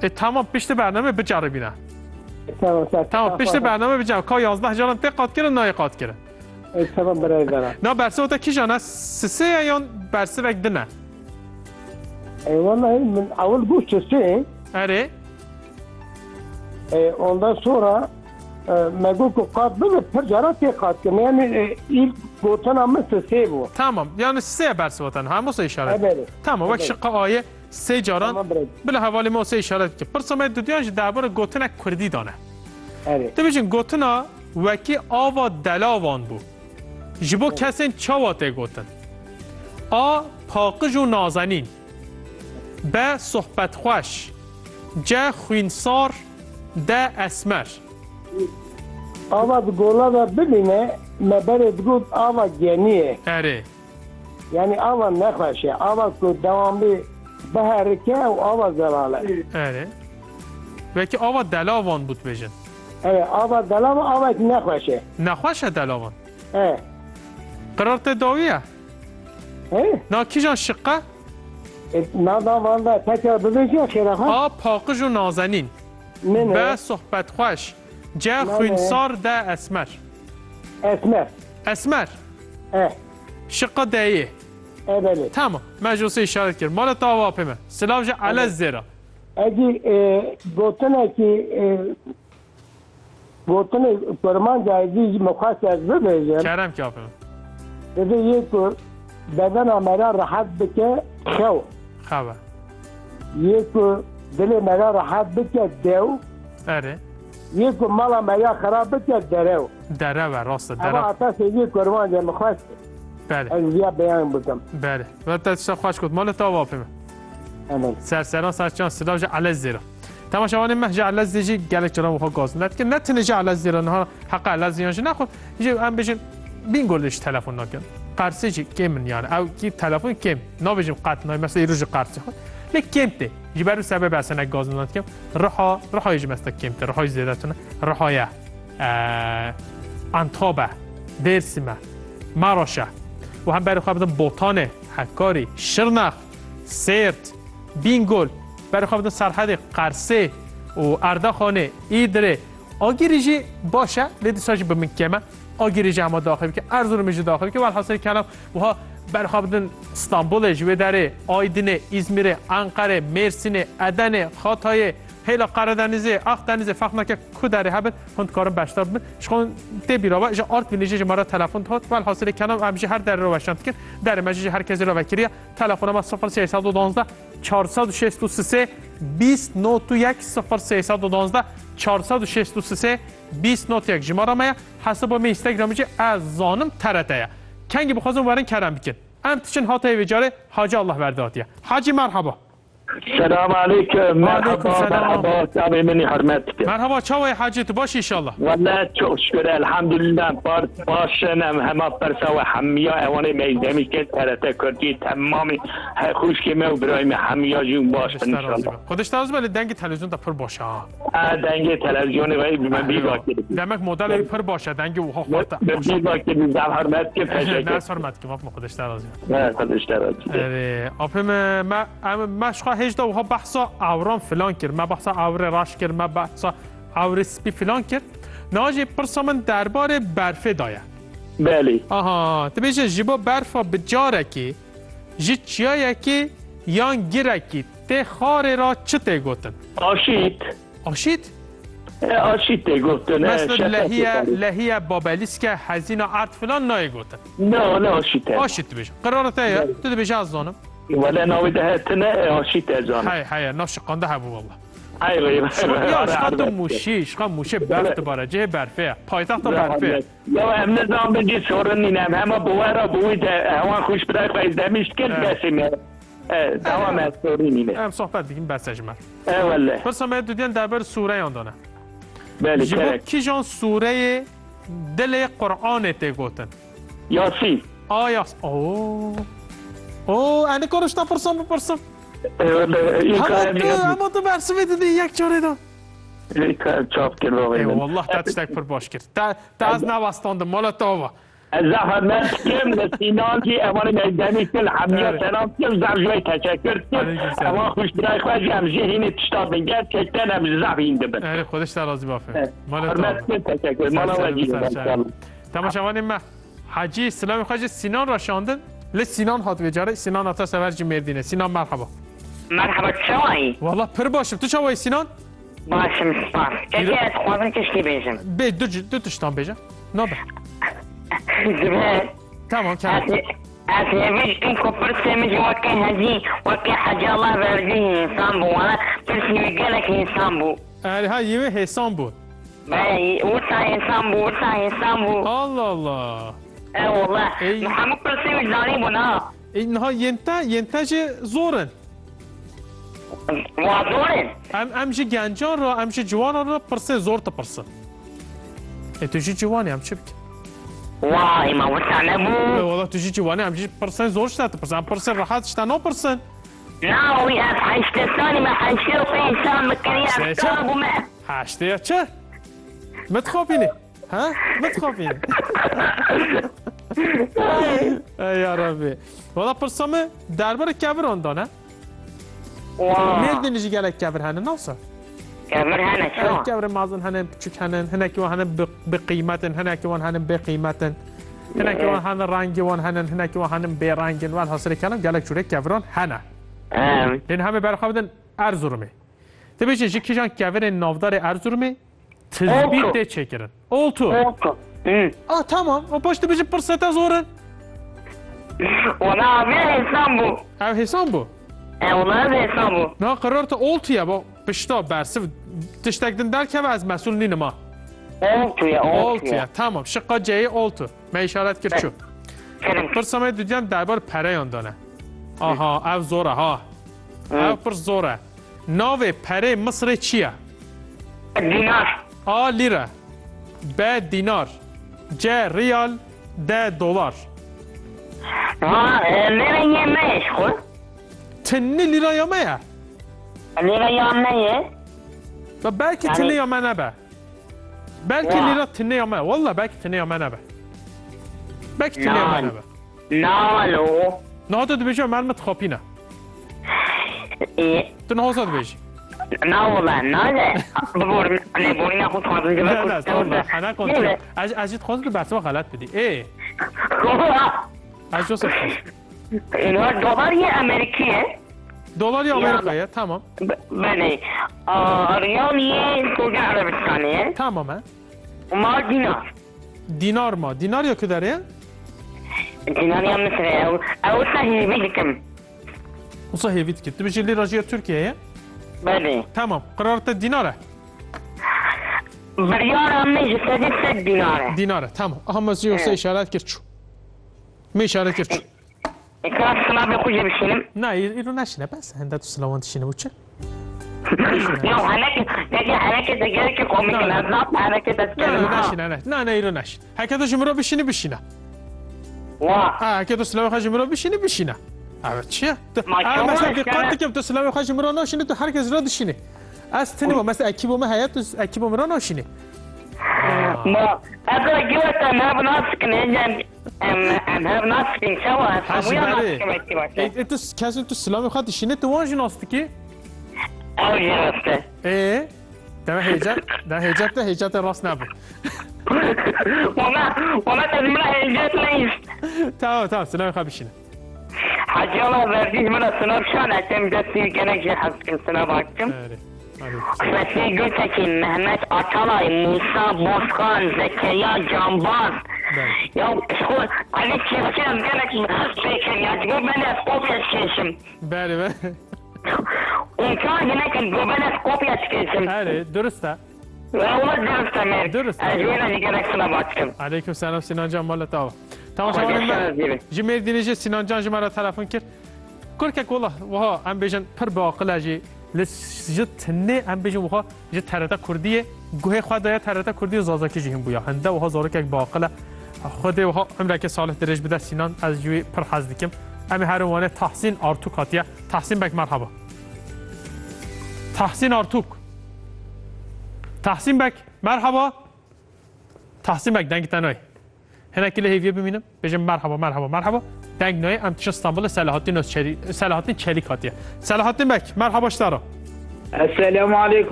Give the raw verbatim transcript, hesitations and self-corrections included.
تمام پشت برنامه بجربینه. تمام تمام پشت برنامه بجرب که یازده جان تقاط کرد نه قاط کرد. تمام برای دارم. نه برسه اوتا کی جان سه یا برسه وقت دنه. والله من اول گوشت سه. آره. ondan sonra مگو که قاط بده پر جرات قاط کنه یعنی این گوتن هم مثل سه بود. تمام یعنی سه برسه وطن هم موسی اشاره. تمام وقت شقه آیه سه جاران بله حوالی موسی اشاره که پرسم دودیانش درباره گوتن کردی دانه. آره. تو بیشین گوتنا وکی آوا دلاوان بود. جبو کسین چاواته گوتن. آ پاقج و نازنین. به صحبت خوش. جه خوینسار ده اسمر. آوا گولا را ببینه مبرد گفت آوا گنیه. آره. یعنی آوا نخوشه. آوا که دوامی به حرکه و آوا زلاله. آره. وکی آوا دلاوان بود بیشین. آره آوا دلاو آوا نخوشه. نخوشه دلاوان. اه. قرار تداویه. اه. نا کی جان شقه؟ نه داوان تکر بزنی خیره ها. آ پاقج و نازنین. به صحبت خوش. جه خوینسار ده اسمر. اسمر. اسمر. اه. شقه دایه. اه بله. تمام مجلس اشاره کرد. مال تا واپمه. سلام جه علی زیرا. اگه گوتنه که گوتنه فرمان جایزی مخواست از ببیزم. کرم که واپمه. بده یک بدن مرا راحت بکه خو. خواه. یک دل مرا راحت بکه دو. اره. یک مالا مرا خراب بکه درو. دره و راست دره. اما اتاس یک فرمان جای مخواست. بله. از زیاد بیان بودم. بله. و تشتا خوش کد مال تا واپمه. امین. سرسران سرچان سلام جه علی زیرا. تماشاوان مه جه علی زیجی گلک جرام وها گاز ند که نتنه جه علی زیرا نه حق علی زیانش نخود. یه هم بچن بین گلش تلفن نکن. قرصه چی کم یعنی او کی تلفن کم نباجیم قطع نای مثلا ایروج قرصه خود لیک کمته جبرو سبب اصلا گاز ند کم رها رهای جم است کمته رهای زیادتونه رهای انتابه درسمه مراشه و هم برای خواب بوتانه حکاری شرنخ سرت بینگل برای خواب سرحد قرصه و اردخانه ایدره آگیریجی باشه لیدی ساجی به من کمه آگیریجی هم داخل که ارزون میشه داخل که والحاصل کلام وها برای خواب استانبول جوی داره آیدینه ایزمیره انقره مرسینه ادنه خاتای هیلا قردنیزه اختنیزه فقط نکه کداره هبل هند کارم باشتار بود شخون تی بیرابا اجا آرت بینیجی مرا تلفن داد والحاصل کلام همیشه هر در رو باشند که در مجیج هر کسی رو وکریه تلفن ما صفر سیصد و دوازده چهارصد و شصت و سه بیست نود و یک صفر سیصد و دوازده چهارصد و شصت و سه بیست نود و یک جماره ما حساب می اینستاگرام جی از زانم ترتایا کنگی بخوازم ورن کرم بکن ام تشن هاتای وجاره حاج الله برداتیه حاجی مرحبا السلام عليكم مرحبا مرحبا تابع مني حرمتك مرحبا چاوي حاجت باش ان شاء الله والله شكرا الحمد لله بار باشنم همه برسا و حمیا اوانه میزمی که ترته کردی تمامی خوش که من برای حمیا جون باش ان شاء الله خودش تاز ولی دنگ تلویزیون تا پر باشه اه دنگ تلویزیون ولی من بی واقع دمک مدل پر باشه دنگ و خاطر بی واقع بی حرمت که تشکر نه حرمت که ما خودش تاز نه خودش تاز اره اپم ما مشخه هجده و ها بحثا اوران فلان کرد ما بحثا اور راش کرد ما بحثا اور سپی فلان کرد ناجی پرسامن درباره برفه دایه بله آها تو بیشه جبا برفا بجاره کی جی چیایه کی یان گیره کی ته خاره را چه ته گوتن آشید آشید؟ آشید ته گوتن مثل لحیه لحیه بابلیس که هزینه عرض فلان نای گوتن نه نه آشید ته آشید تو بیشه قراره ته تو بیشه از زانم ولا ناوده هتنا آشید ته زانم های های ناشقانده هبو والله ايوه ايوه یا اشقاد موشی اشقاد موشه برفت باره جه برفه پایتخت برفه یا هم نظام بجی سورن نیم همه بوارا بوید هوان خوش بدای خواهید دمیشت کل بسیم دوام از سوری نیم هم صحبت بگیم بس اجمر اه والله بس همه دودین درباره سوره یاندانه بله جبو کی جان سوره دل قرآن ته گوتن یاسین آیاس اوه اوه اینه کارش نپرسم بپرسم اما تو برسوی دیدی یک چاره دا یک چاپ کرد واقعی والله تا تشتک پر باش کرد تا از نوستاندم مالا تاوا از زحمت کم لسینان کی امان میدانی کل همیا سلام کل زرجوی تشکر کل اما خوش برای خواهد هم جهین تشتاب بگرد که تن هم زبین دبن اره خودش در راضی بافه مال حرمت کل تشکر مالا وجیه تماشاوان ما حاجی سلام خواهد سینان را شاندن لی سینان هات ویجاره سینان آتا سورجی مردینه سینان مرحبا مرحبا چوایی والله پر باشم تو چوایی سینان باشم سپاس کسی از خوابن کشتی بیشم به دو دو تشتان بیجا نابه زبه تمام کنم از یویش این کپر سمیج وکی هزی وکی حج الله وردی انسان بو وانا پرسی گلک انسان بو اره ها یه حسان بود بای ورسا انسان بو ورسا انسان بو الله الله اه والله محمد پرسی دانی بو نا اینها ینتا ینتا جه زورن وادورن ام امشی گنجان را امشی جوان را پرسه زور تا پرسه ای تو جی جوانی هم چی بکی؟ وای ما ورسا نبو والله تو جی جوانی همچی پرسن زور شده تا پرسن پرسن راحت شده نا پرسن لا وی از حشتستانی ما حشتی رو انسان مکنی از طالبو ما هشته یا چه؟ متخوابینی؟ ها؟ متخوابینی؟ ای یا ربی والله پرسامه درباره کبر آن دانه؟ مردینی جی گلک کبر هنه ناسا؟ کبر هنه چون؟ کبر مازن هنه چک هنه هنه که هنه بقیمتن هنه که هنه بقیمتن هنه که هنه رنگی وان هنه هنه که هنه بیرنگن وال حاصل کلام گلک جوره کبران هنه این همه برای خوابدن ارزورمه تبیشی جی کشان کبر نافدار ارزورمه تزبیت ده چکرن اولتو آه تمام و پاشت بجی پرسته زورن وانا عبیه حسان بو او حسان بو والله هذا حسابه نه قرار تا اولتویا با پشتا برسه تشتکدن در که از مسئول نینه ما اولتویا اولتویا تمام شقا جایی اولتو من اشارت کرد چو پرسامه دیدیم دربار پره آن دانه آها او زوره ها او پر زوره ناو پره مصر چیه؟ دینار آ لیره ب دینار ج ریال د دلار ها لیره یه میش خود تنی لیره یا مایه؟ لیره یا میه و بلکه تنی یا من نبه بلکه لیره تنی یا من والله بلکه تنی یا من نبه بلکه تنی یا من نبه نالو نه تو بیشتر من متخاپی نه تو نه ساعت بیشتر نه والله نه ببور نه بوری نه خود خواهد نه نه نه خانه کنترل از از خواهد رو بحثا غلط بدی ای از جو سفت اینها دلاری امریکیه دلاری آمریکاییه تمام بله ریالیه سعودی عربستانیه تمامه ما دینار دینار ما دینار یا که داره؟ دیناری هم مثل او او صحیحی کم او صحیحی که تو بشی لیره جیه ترکیه؟ بله تمام قرارت دیناره بریار هم میشه سدی ست دیناره دیناره تمام اهم از یوسه اشارت کرد چو می اشارت کرد چو اکراس سلام خوشی بشینم نه ایرو نشینه بس هنده تو سلامان تشینه بود چه؟ یا حرکت یکی حرکت دیگه که کومی کنه از ناب حرکت از نه نشینه نه نه نه ایرو نشین حرکت شما بشینه بشینه واه حرکت سلام خواهش شما بشینه بشینه اوه چیه؟ مثلا دقت که تو سلام خواهش شما نشینه تو هر کس را دشینه از تنی با مثلا اکیبو ما حیات اکیبو مرا نشینه ما اگر گیوت هم have not کنید هم have not کنید شوا حاجی بله تو کسی تو سلام خواهد دشینه تو وانجی ناستی که؟ او جرسته اه دم هیجت دم هیجت ده هیجت راست نبود وانا وانا تزمین هیجت نیست تمام تمام سلام خواهد بشینه حاجی الله وردیش من سناب شان اتم دستی کنک حس کن سناب حکم اصلی گوته که محمد آتالای موسا باسخان زکریا جانباز یا شخور علی چیفچم کنک فکر یادگو من از قوپیت کشم بله بله اون کار گنه که گو من از قوپیت کشم بله درسته والله درسته مرد درسته اجوینا دیگه سناب حکم علیکم سلام سینان جان مالت آوا تماشاوان من جمیر دینیجی سینان جان جمع را تلفن کرد کرد که والله وها ام بیشن پر باقل جی لسجت نه ام بیشن وها جی ترتا کردیه گوه خود دایا ترتا کردی زازاکی جیم بویا هنده وها زاره که باقل خود وها عمره که صالح درج بده سینان از جوی پر حز دیکم امی هر وانه تحسین آرتوک هاتیه تحسین بک مرحبا تحسین آرتوک تحسین بک مرحبا تحسین بک دنگ تنوی هناك اللي هيفيه بمينم بيجم مرحبا مرحبا مرحبا تنگ نوی امتش استانبول سلاحاتین سلاحاتین چلیک هاتیه سلاحاتین بک مرحبا اشترا السلام عليكم